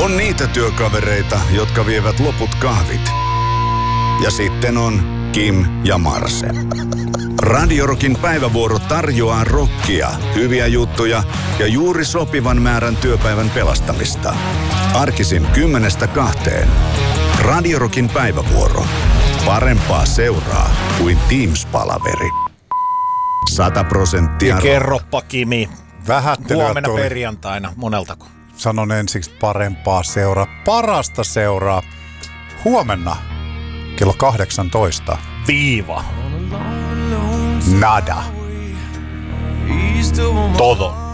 On niitä työkavereita, jotka vievät loput kahvit. Ja sitten on Kim ja Marse. Radio Rockin päivävuoro tarjoaa rockia, hyviä juttuja ja juuri sopivan määrän työpäivän pelastamista. Arkisin 10-2. Radio Rockin päivävuoro. Parempaa seuraa kuin Teams-palaveri. 100%. Kerroppa, Kimi. Vähättelyä Huomenna tuli. perjantaina. Moneltako? Sanon ensiksi parempaa seuraa. Parasta seuraa. Huomenna kello 18. Viiva. Nada. Todo.